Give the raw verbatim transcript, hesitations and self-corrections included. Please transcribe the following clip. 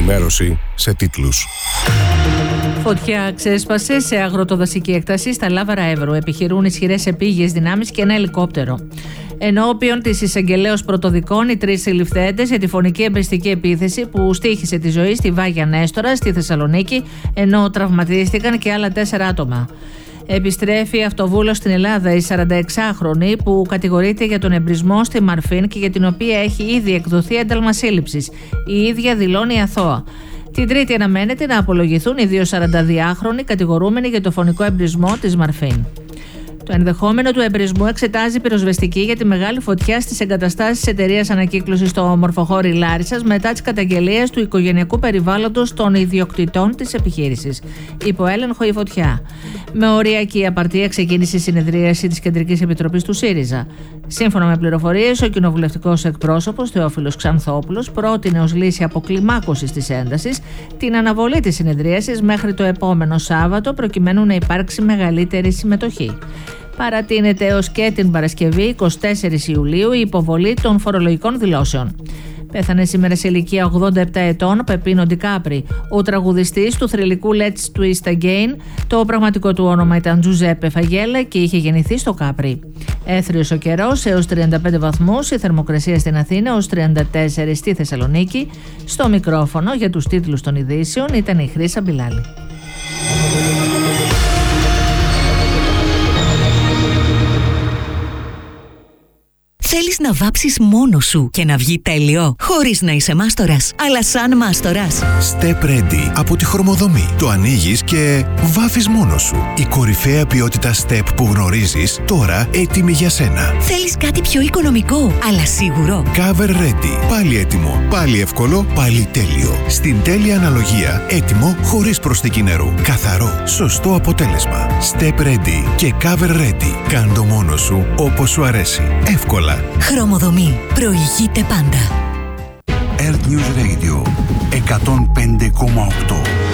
ενημέρωση σε τίτλους. Φωτιά ξέσπασε σε αγροτοδασική έκταση στα Λάβαρα Εύρου. Επιχειρούν ισχυρές επίγειες δυνάμεις και ένα ελικόπτερο. Ενώπιον της εισαγγελέως πρωτοδικών, οι τρεις συλληφθέντες για τη φωνική εμπριστική επίθεση που στοίχησε τη ζωή στη Βάγια Νέστορα στη Θεσσαλονίκη, ενώ τραυματίστηκαν και άλλα τέσσερα άτομα. Επιστρέφει αυτοβούλος στην Ελλάδα η σαρανταεξάχρονη που κατηγορείται για τον εμπρισμό στη Μαρφίν και για την οποία έχει ήδη εκδοθεί ένταλμα σύλληψης. Η ίδια δηλώνει αθώα. Την Τρίτη αναμένεται να απολογηθούν οι δύο σαρανταδυάχρονοι κατηγορούμενοι για το φωνικό εμπρισμό της Μαρφίν. Το ενδεχόμενο του εμπρισμού εξετάζει πυροσβεστική για τη μεγάλη φωτιά στις εγκαταστάσεις της εταιρείας ανακύκλωσης στο Μορφοχώρι Λάρισσας μετά τις καταγγελίες του οικογενειακού περιβάλλοντος των ιδιοκτητών της επιχείρησης. Υπό έλεγχο η φωτιά. Με οριακή απαρτία ξεκίνησε η συνεδρίαση της Κεντρικής Επιτροπής του ΣΥΡΙΖΑ. Σύμφωνα με πληροφορίες, ο κοινοβουλευτικός εκπρόσωπος Θεόφιλος Ξανθόπουλος πρότεινε ως λύση αποκλιμάκωσης της έντασης την αναβολή της συνεδρίασης μέχρι το επόμενο Σάββατο προκειμένου να υπάρξει μεγαλύτερη συμμετοχή. Παρατείνεται έως και την Παρασκευή εικοστή τέταρτη Ιουλίου η υποβολή των φορολογικών δηλώσεων. Πέθανε σήμερα σε ηλικία ογδόντα επτά ετών ο Πεπίνο Ντικάπρι, ο τραγουδιστής του θρυλικού Let's Twist Again. Το πραγματικό του όνομα ήταν Τζουζέπε Φαγέλα και είχε γεννηθεί στο Κάπρι. Έθριος ο καιρός έως τριάντα πέντε βαθμούς, η θερμοκρασία στην Αθήνα ως τριάντα τέσσερα στη Θεσσαλονίκη. Στο μικρόφωνο για τους τίτλους των ειδήσεων ήταν η Χρύσα Μπιλάλη. Θέλεις να βάψεις μόνος σου και να βγει τέλειο, χωρίς να είσαι μάστορας, αλλά σαν μάστορας. Step Ready από τη Χρωμοδομή. Το ανοίγεις και βάφεις μόνος σου. Η κορυφαία ποιότητα Step που γνωρίζεις, τώρα έτοιμη για σένα. Θέλεις κάτι πιο οικονομικό, αλλά σίγουρο. Cover Ready. Πάλι έτοιμο, πάλι εύκολο, πάλι τέλειο. Στην τέλεια αναλογία, έτοιμο χωρίς προσθήκη νερού. Καθαρό, σωστό αποτέλεσμα. Step Ready και Cover Ready. Κάν' το μόνος σου όπως σου αρέσει. Εύκολα. Χρωμοδομή. Προηγείται πάντα. Earth News Radio εκατόν πέντε κόμμα οκτώ.